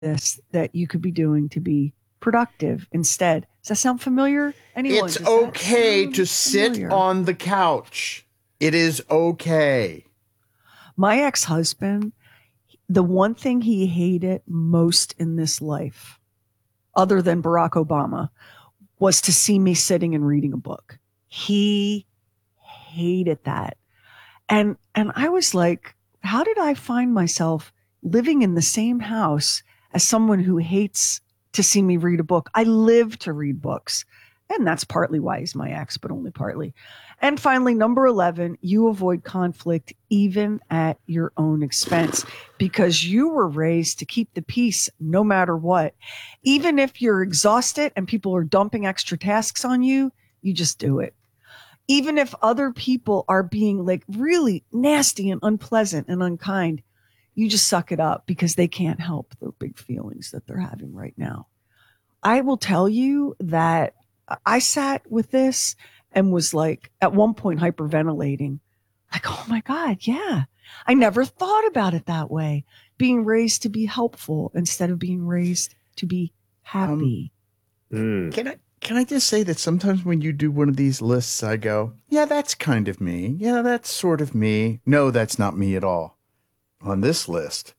this that you could be doing to be productive instead. Does that sound familiar? Anyone? It's okay to sit on the couch. It is okay. My ex-husband, the one thing he hated most in this life, other than Barack Obama, was to see me sitting and reading a book. He hated that. And I was like, how did I find myself living in the same house as someone who hates to see me read a book? I live to read books. And that's partly why he's my ex, but only partly. And finally, number 11, you avoid conflict even at your own expense, because you were raised to keep the peace no matter what. Even if you're exhausted and people are dumping extra tasks on you, you just do it. Even if other people are being like really nasty and unpleasant and unkind, you just suck it up because they can't help the big feelings that they're having right now. I will tell you that I sat with this and was like, at one point hyperventilating, like, oh my God, yeah. I never thought about it that way. Being raised to be helpful instead of being raised to be happy. Can I just say that sometimes when you do one of these lists, I go, yeah, that's kind of me. Yeah, that's sort of me. No, that's not me at all. On this list.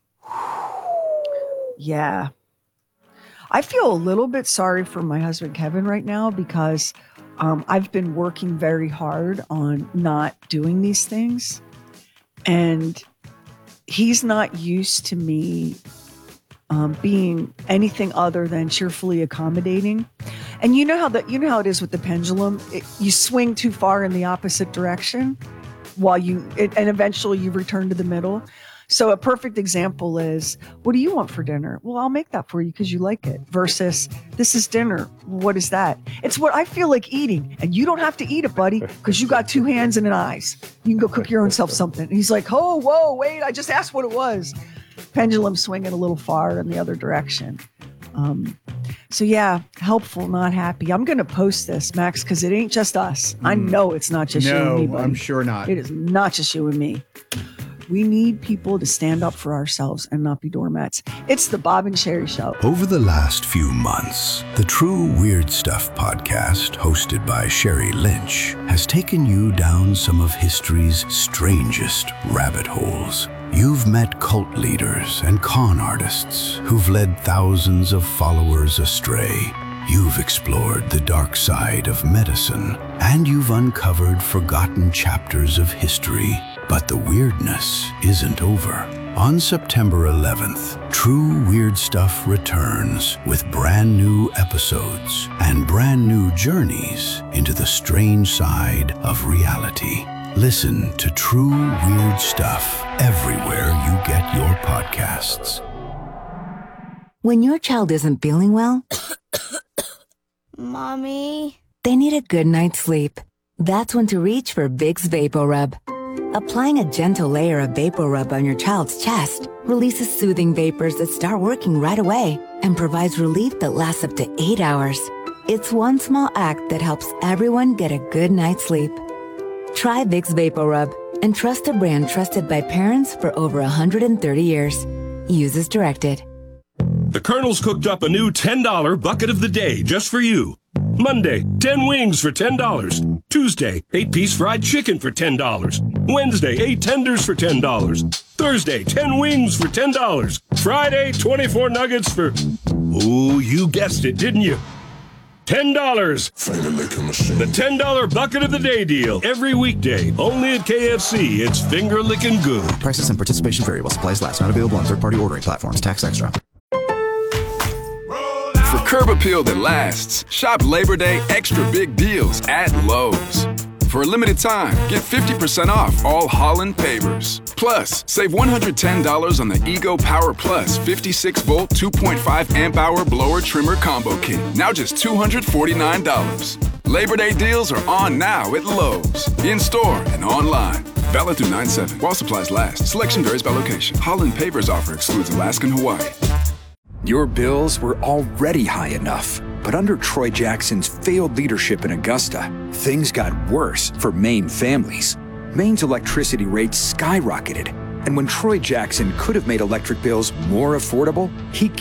Yeah. I feel a little bit sorry for my husband, Kevin, right now, because I've been working very hard on not doing these things. And he's not used to me being anything other than cheerfully accommodating. And you know how it is with the pendulum. You swing too far in the opposite direction and eventually you return to the middle. So a perfect example is, what do you want for dinner? Well, I'll make that for you because you like it. Versus, this is dinner. What is that? It's what I feel like eating. And you don't have to eat it, buddy, because you got 2 hands and an eyes. You can go cook your own self something. And he's like, oh, whoa, wait, I just asked what it was. Pendulum swinging a little far in the other direction. So yeah, helpful, not happy. I'm going to post this, Max, because it ain't just us. I know it's not just you and me, buddy. No, I'm sure not. It is not just you and me. We need people to stand up for ourselves and not be doormats. It's the Bob and Sherry Show. Over the last few months, the True Weird Stuff podcast, hosted by Sherry Lynch, has taken you down some of history's strangest rabbit holes. You've met cult leaders and con artists who've led thousands of followers astray. You've explored the dark side of medicine, and you've uncovered forgotten chapters of history. But the weirdness isn't over. On September 11th, True Weird Stuff returns with brand new episodes and brand new journeys into the strange side of reality. Listen to True Weird Stuff everywhere you get your podcasts. When your child isn't feeling well, Mommy, they need a good night's sleep. That's when to reach for Vicks VapoRub. Applying a gentle layer of VapoRub on your child's chest releases soothing vapors that start working right away and provides relief that lasts up to 8 hours. It's one small act that helps everyone get a good night's sleep. Try Vicks VapoRub and trust a brand trusted by parents for over 130 years. Use as directed. The Colonel's cooked up a new $10 bucket of the day just for you. Monday, 10 wings for $10. Tuesday, 8-piece fried chicken for $10. Wednesday, 8 tenders for $10. Thursday, 10 wings for $10. Friday, 24 nuggets for... Ooh, you guessed it, didn't you? $10. The $10 bucket of the day deal. Every weekday, only at KFC. It's finger-licking good. Prices and participation vary while supplies last. Not available on third-party ordering platforms. Tax extra. For curb appeal that lasts, shop Labor Day extra big deals at Lowe's. For a limited time, get 50% off all Holland pavers. Plus, save $110 on the Ego Power Plus 56-volt 2.5 amp-hour blower trimmer combo kit. Now just $249. Labor Day deals are on now at Lowe's. In-store and online. Valid through 9/7. While supplies last. Selection varies by location. Holland pavers offer excludes Alaska and Hawaii. Your bills were already high enough, but under Troy Jackson's failed leadership in Augusta, things got worse for Maine families. Maine's electricity rates skyrocketed, And when Troy Jackson could have made electric bills more affordable, he